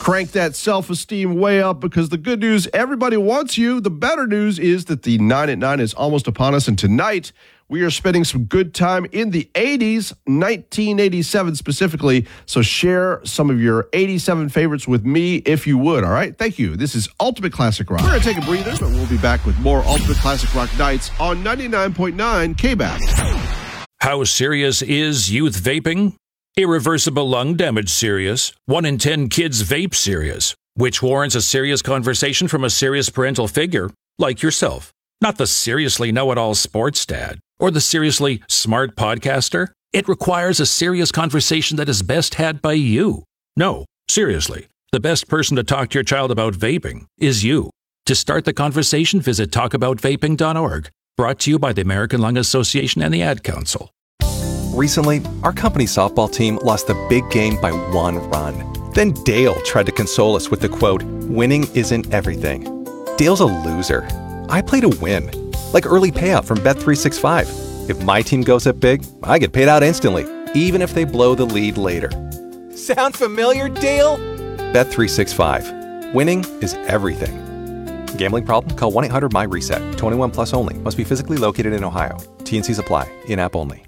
Crank that self-esteem way up because the good news, everybody wants you. The better news is that the 9 at 9 is almost upon us, and tonight we are spending some good time in the 80s, 1987 specifically. So share some of your 87 favorites with me if you would, all right? Thank you. This is Ultimate Classic Rock. We're going to take a breather, but we'll be back with more Ultimate Classic Rock nights on 99.9 KBAC. How serious is youth vaping? Irreversible lung damage serious. 1 in 10 kids vape serious, which warrants a serious conversation from a serious parental figure like yourself. Not the seriously know-it-all sports dad or the seriously smart podcaster. It requires a serious conversation that is best had by you. No, seriously, the best person to talk to your child about vaping is you. To start the conversation, visit talkaboutvaping.org. Brought to you by the American Lung Association and the Ad Council. Recently, our company softball team lost the big game by 1 run. Then Dale tried to console us with the quote, "Winning isn't everything." Dale's a loser. I play to win. Like early payout from Bet365. If my team goes up big, I get paid out instantly, even if they blow the lead later. Sound familiar, Dale? Bet365. Winning is everything. Gambling problem? Call 1-800-MY-RESET. 21 plus only. Must be physically located in Ohio. T&Cs apply. In-app only.